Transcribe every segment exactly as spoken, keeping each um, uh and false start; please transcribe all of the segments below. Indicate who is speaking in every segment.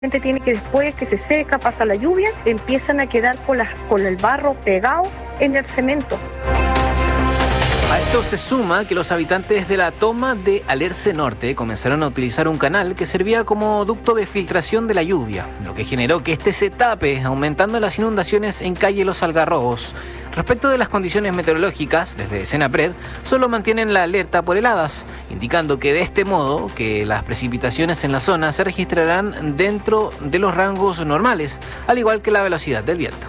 Speaker 1: Tiene que después que se seca, pasa la lluvia, empiezan a quedar con, las, con el barro pegado en el cemento.
Speaker 2: A esto se suma que los habitantes de la toma de Alerce Norte comenzaron a utilizar un canal que servía como ducto de filtración de la lluvia, lo que generó que este se tape, aumentando las inundaciones en calle Los Algarrobos. Respecto de las condiciones meteorológicas, desde Senapred solo mantienen la alerta por heladas, indicando que de este modo que las precipitaciones en la zona se registrarán dentro de los rangos normales, al igual que la velocidad del viento.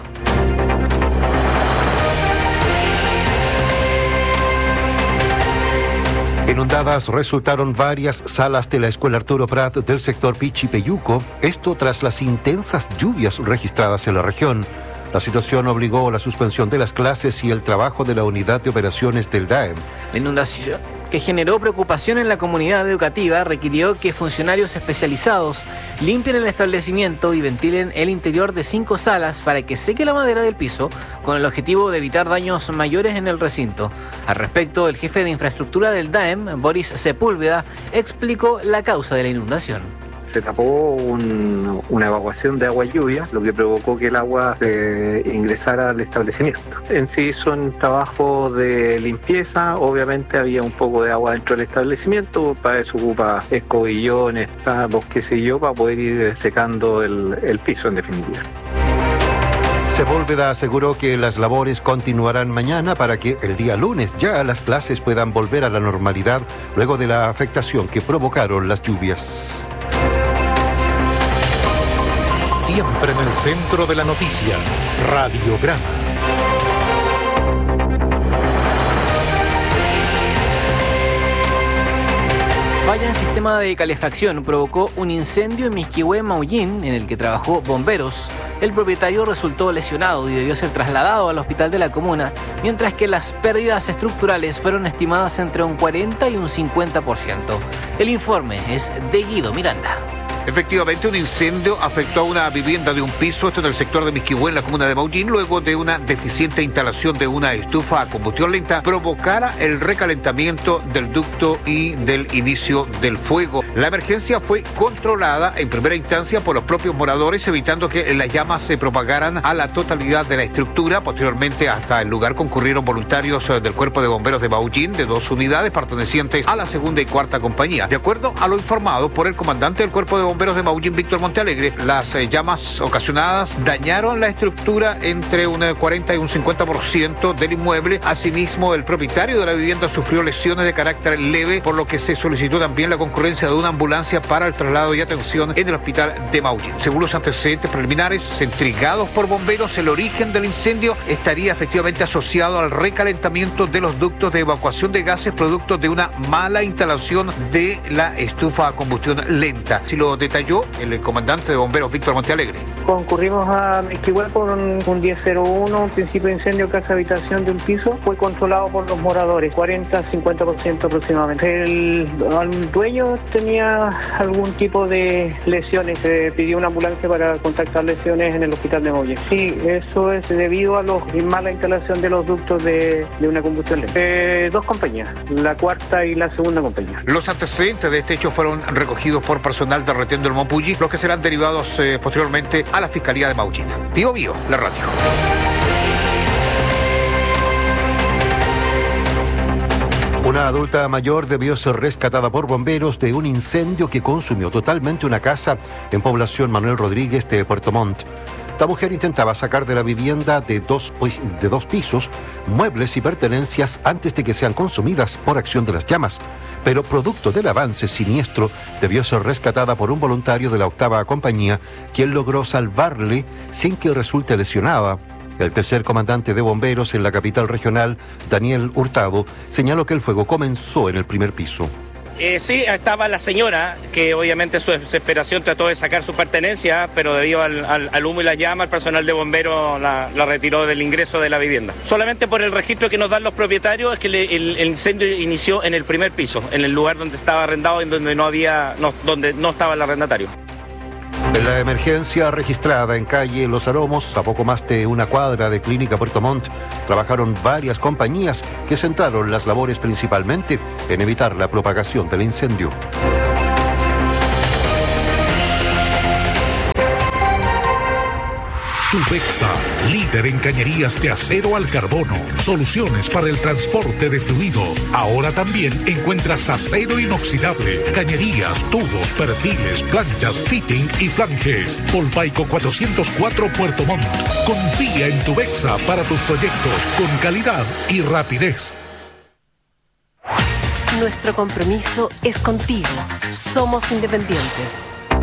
Speaker 3: Inundadas resultaron varias salas de la Escuela Arturo Prat del sector Pichipeyuco, esto tras las intensas lluvias registradas en la región. La situación obligó a la suspensión de las clases y el trabajo de la unidad de operaciones del D A E M.
Speaker 2: La inundación, que generó preocupación en la comunidad educativa, requirió que funcionarios especializados limpien el establecimiento y ventilen el interior de cinco salas para que seque la madera del piso, con el objetivo de evitar daños mayores en el recinto. Al respecto, el jefe de infraestructura del D A E M, Boris Sepúlveda, explicó la causa de la inundación.
Speaker 4: Se tapó un, una evacuación de agua y lluvia, lo que provocó que el agua se ingresara al establecimiento. En sí son trabajos de limpieza, obviamente había un poco de agua dentro del establecimiento, para eso ocupa escobillones, tapos, qué sé yo, para poder ir secando el, el piso en definitiva.
Speaker 3: Sepúlveda aseguró que las labores continuarán mañana para que el día lunes ya las clases puedan volver a la normalidad luego de la afectación que provocaron las lluvias.
Speaker 5: Siempre en el centro de la noticia, Radiograma.
Speaker 2: Falla en sistema de calefacción provocó un incendio en Misquihue, Maullín, en el que trabajó bomberos. El propietario resultó lesionado y debió ser trasladado al hospital de la comuna, mientras que las pérdidas estructurales fueron estimadas entre un cuarenta y un cincuenta por ciento. El informe es de Guido Miranda.
Speaker 6: Efectivamente, un incendio afectó a una vivienda de un piso, esto en el sector de Misquihue, en la comuna de Maullín, luego de una deficiente instalación de una estufa a combustión lenta provocara el recalentamiento del ducto y del inicio del fuego. La emergencia fue controlada en primera instancia por los propios moradores, evitando que las llamas se propagaran a la totalidad de la estructura. Posteriormente, hasta el lugar concurrieron voluntarios del Cuerpo de Bomberos de Maullín, de dos unidades pertenecientes a la segunda y cuarta compañía. De acuerdo a lo informado por el comandante del Cuerpo de Bomberos Bomberos de Maullín, Víctor Montealegre, las eh, llamas ocasionadas dañaron la estructura entre un cuarenta y un cincuenta por ciento del inmueble. Asimismo, el propietario de la vivienda sufrió lesiones de carácter leve, por lo que se solicitó también la concurrencia de una ambulancia para el traslado y atención en el hospital de Maullín. Según los antecedentes preliminares entregados por bomberos, el origen del incendio estaría efectivamente asociado al recalentamiento de los ductos de evacuación de gases producto de una mala instalación de la estufa a combustión lenta. Si lo detalló el comandante de bomberos Víctor Montealegre.
Speaker 7: Concurrimos a Misquihue por un, un diez cero uno, un principio de incendio casa habitación de un piso, fue controlado por los moradores, cuarenta a cincuenta por ciento aproximadamente. El, el dueño tenía algún tipo de lesiones, se pidió una ambulancia para contactar lesiones en el hospital de Maullín. Sí, eso es debido a la mala instalación de los ductos de, de una combustión lenta. Eh, dos compañías, la cuarta y la segunda compañía.
Speaker 6: Los antecedentes de este hecho fueron recogidos por personal de retén del Mopulli, los que serán derivados eh, posteriormente a la Fiscalía de Maullín. Vivo Vivo, la radio.
Speaker 3: Una adulta mayor debió ser rescatada por bomberos de un incendio que consumió totalmente una casa en población Manuel Rodríguez de Puerto Montt. La mujer intentaba sacar de la vivienda de dos, de dos pisos muebles y pertenencias antes de que sean consumidas por acción de las llamas, pero producto del avance siniestro debió ser rescatada por un voluntario de la octava compañía, quien logró salvarle sin que resulte lesionada. El tercer comandante de bomberos en la capital regional, Daniel Hurtado, señaló que el fuego comenzó en el primer piso.
Speaker 8: Eh, sí, estaba la señora, que obviamente su desesperación trató de sacar su pertenencia, pero debido al, al, al humo y la llama, el personal de bomberos la, la retiró del ingreso de la vivienda. Solamente por el registro que nos dan los propietarios es que le, el, el incendio inició en el primer piso, en el lugar donde estaba arrendado y donde no había, no, donde no estaba el arrendatario.
Speaker 3: En la emergencia registrada en calle Los Aromos, a poco más de una cuadra de Clínica Puerto Montt, trabajaron varias compañías que centraron las labores principalmente en evitar la propagación del incendio.
Speaker 5: Tubexa, líder en cañerías de acero al carbono, soluciones para el transporte de fluidos. Ahora también encuentras acero inoxidable, cañerías, tubos, perfiles, planchas, fitting y flanges. Polpaico cuatrocientos cuatro Puerto Montt. Confía en Tubexa para tus proyectos con calidad y rapidez.
Speaker 9: Nuestro compromiso es contigo. Somos independientes.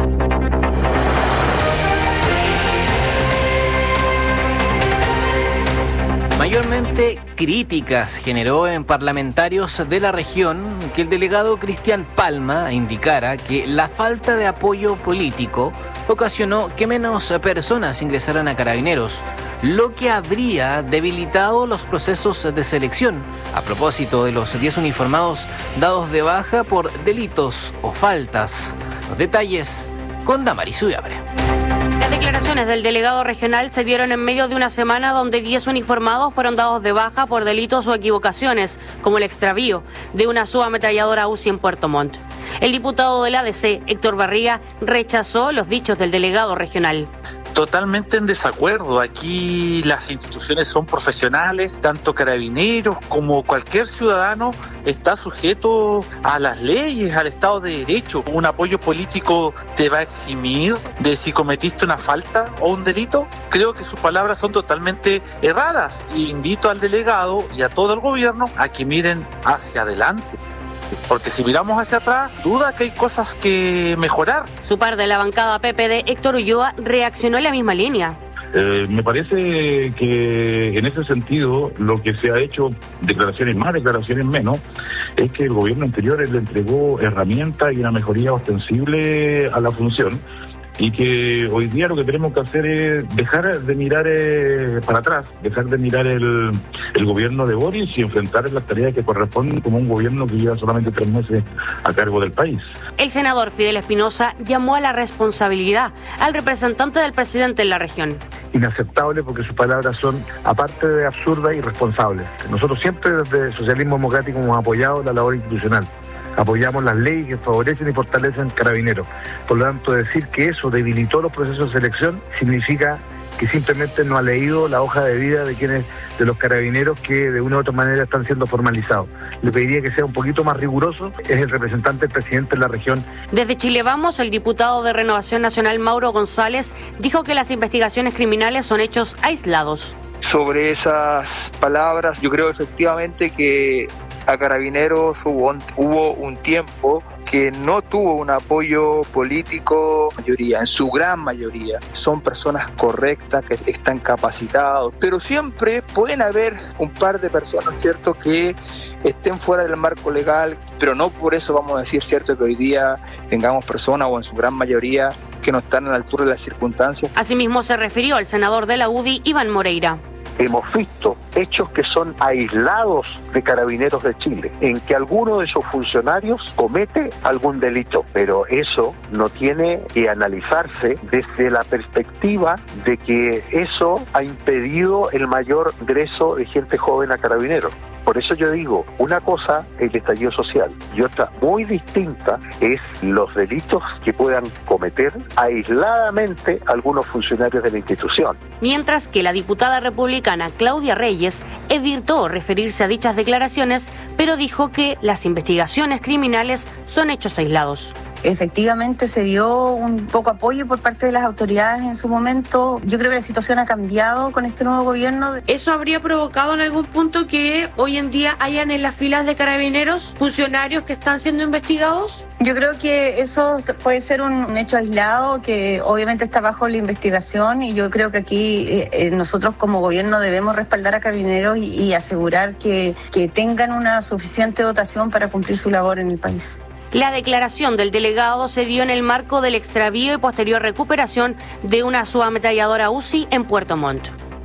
Speaker 2: Mayormente críticas generó en parlamentarios de la región que el delegado Cristian Palma indicara que la falta de apoyo político ocasionó que menos personas ingresaran a Carabineros, lo que habría debilitado los procesos de selección a propósito de los diez uniformados dados de baja por delitos o faltas. Los detalles con Damaris Ullabre.
Speaker 10: Las declaraciones del delegado regional se dieron en medio de una semana donde diez uniformados fueron dados de baja por delitos o equivocaciones, como el extravío de una subametralladora U C I en Puerto Montt. El diputado del A D C, Héctor Barriga, rechazó los dichos del delegado regional.
Speaker 11: Totalmente en desacuerdo. Aquí las instituciones son profesionales, tanto Carabineros como cualquier ciudadano está sujeto a las leyes, al Estado de Derecho. ¿Un apoyo político te va a eximir de si cometiste una falta o un delito? Creo que sus palabras son totalmente erradas y invito al delegado y a todo el gobierno a que miren hacia adelante. Porque si miramos hacia atrás, duda que hay cosas que mejorar.
Speaker 10: Su par de la bancada P P D, Héctor Ulloa, reaccionó en la misma línea.
Speaker 12: Eh, me parece que en ese sentido lo que se ha hecho, declaraciones más, declaraciones menos, es que el gobierno anterior le entregó herramientas y una mejoría ostensible a la función. Y que hoy día lo que tenemos que hacer es dejar de mirar eh, para atrás, dejar de mirar el, el gobierno de Boris y enfrentar las tareas que corresponden como un gobierno que lleva solamente tres meses a cargo del país.
Speaker 10: El senador Fidel Espinosa llamó a la responsabilidad al representante del presidente en la región.
Speaker 13: Inaceptable porque sus palabras son, aparte de absurdas, irresponsables. Nosotros siempre desde el Socialismo Democrático hemos apoyado la labor institucional. Apoyamos las leyes que favorecen y fortalecen Carabineros. Por lo tanto, decir que eso debilitó los procesos de selección significa que simplemente no ha leído la hoja de vida de quienes, de los carabineros que de una u otra manera están siendo formalizados. Le pediría que sea un poquito más riguroso, es el representante del presidente en la región.
Speaker 10: Desde Chile Vamos, el diputado de Renovación Nacional, Mauro González, dijo que las investigaciones criminales son hechos aislados.
Speaker 14: Sobre esas palabras, yo creo efectivamente que a Carabineros hubo, hubo un tiempo que no tuvo un apoyo político, mayoría, en su gran mayoría. Son personas correctas, que están capacitados, pero siempre pueden haber un par de personas, ¿cierto?, que estén fuera del marco legal, pero no por eso vamos a decir, ¿cierto?, que hoy día tengamos personas, o en su gran mayoría, que no están a la altura de las circunstancias.
Speaker 10: Asimismo se refirió al senador de la U D I, Iván Moreira.
Speaker 15: Hemos visto hechos que son aislados de Carabineros de Chile, en que alguno de sus funcionarios comete algún delito, pero eso no tiene que analizarse desde la perspectiva de que eso ha impedido el mayor ingreso de gente joven a Carabineros. Por eso yo digo, una cosa es el estallido social y otra muy distinta es los delitos que puedan cometer aisladamente algunos funcionarios de la institución.
Speaker 10: Mientras que la diputada republicana Claudia Reyes evitó referirse a dichas declaraciones, pero dijo que las investigaciones criminales son hechos aislados.
Speaker 1: Efectivamente se vio un poco apoyo por parte de las autoridades en su momento. Yo creo que la situación ha cambiado con este nuevo gobierno.
Speaker 10: ¿Eso habría provocado en algún punto que hoy en día hayan en las filas de Carabineros funcionarios que están siendo investigados?
Speaker 1: Yo creo que eso puede ser un hecho aislado que obviamente está bajo la investigación, y yo creo que aquí eh, nosotros como gobierno debemos respaldar a Carabineros y, y asegurar que, que tengan una suficiente dotación para cumplir su labor en el país.
Speaker 10: La declaración del delegado se dio en el marco del extravío y posterior recuperación de una subametralladora U C I en Puerto Montt.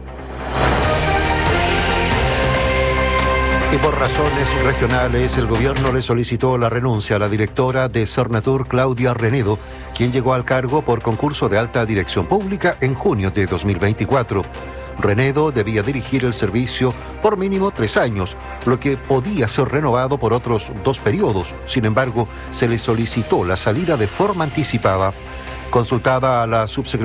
Speaker 3: Y por razones regionales, el gobierno le solicitó la renuncia a la directora de Cernatur, Claudia Renedo, quien llegó al cargo por concurso de alta dirección pública en junio de dos mil veinticuatro. Renedo debía dirigir el servicio por mínimo tres años, lo que podía ser renovado por otros dos periodos. Sin embargo, se le solicitó la salida de forma anticipada. Consultada a la subsecretaria